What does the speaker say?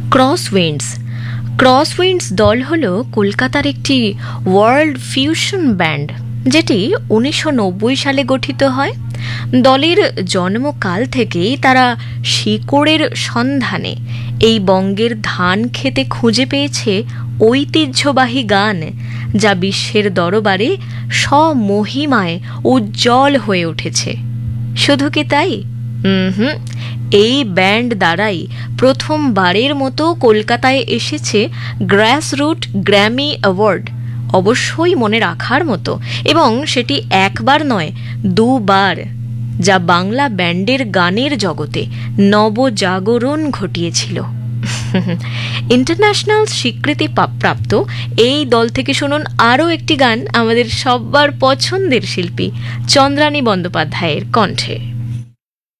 ক্রসউইন্ডস। ক্রসউইন্ডস দল হল কলকাতার একটি ওয়ার্ল্ড ফিউশন ব্যান্ড, যেটি 1990 সালে গঠিত হয়। দলের জন্মকাল থেকেই তারা শিকড়ের সন্ধানে এই বঙ্গের ধান খেতে খুঁজে পেয়েছে ঐতিহ্যবাহী গান, যা বিশ্বের দরবারে স্বমহিমায় উজ্জ্বল হয়ে উঠেছে। শুধু কি তাই? হুম, এই ব্যান্ড দ্বারাই প্রথমবারের মতো কলকাতায় এসেছে গ্রাসরুট গ্র্যামি অ্যাওয়ার্ড, অবশ্যই মনে রাখার মতো, এবং সেটি একবার নয়, দুবার, যা বাংলা ব্যান্ডের গানের জগতে নবজাগরণ ঘটিয়েছিল। ইন্টারন্যাশনাল স্বীকৃতি প্রাপ্ত এই দল থেকে শুনুন আরও একটি গান আমাদের সবার পছন্দের শিল্পী চন্দ্রানী বন্দ্যোপাধ্যায়ের কণ্ঠে।